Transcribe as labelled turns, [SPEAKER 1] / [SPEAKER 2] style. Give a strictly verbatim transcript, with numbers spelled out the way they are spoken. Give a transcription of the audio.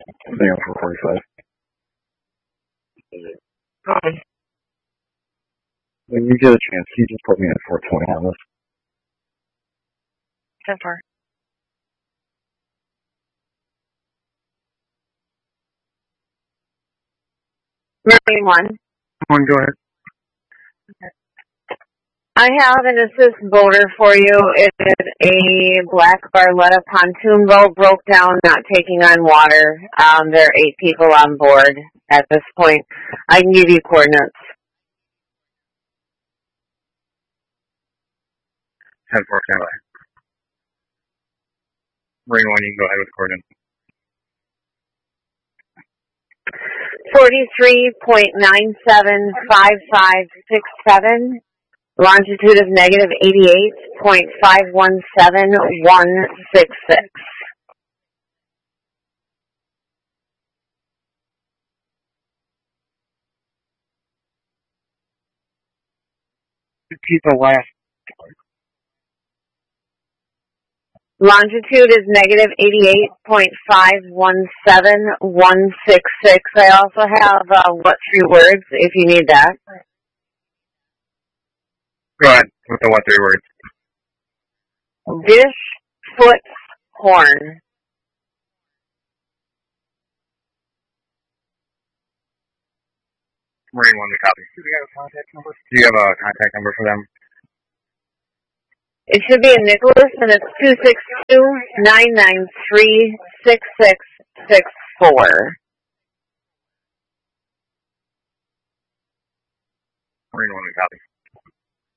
[SPEAKER 1] Something on four forty-five.
[SPEAKER 2] Hi.
[SPEAKER 1] When you get a chance, can you just put me at four twenty on this?
[SPEAKER 2] ten four. Marine one.
[SPEAKER 1] One, go ahead.
[SPEAKER 2] I have an assist boater for you. It is a black Barletta pontoon boat, broke down, not taking on water. Um, there are eight people on board at this point. I can give you coordinates.
[SPEAKER 1] ten four, stand by. Marine one, you can go ahead with the coordinates.
[SPEAKER 2] forty-three point nine seven five five six seven. Longitude is negative eighty-eight point five one seven one six six.
[SPEAKER 1] Keep the last.
[SPEAKER 2] Longitude is negative eighty-eight point five one seven one six six. I also have uh, what three words if you need that.
[SPEAKER 1] Go ahead with the what three words.
[SPEAKER 2] Dish, foot, horn.
[SPEAKER 1] Marine one, we copy. Do you have a contact number? Do you have a contact number for them?
[SPEAKER 2] It should be in Nicholas, and it's two six two, nine nine three, six six six four.
[SPEAKER 1] Marine one, we copy.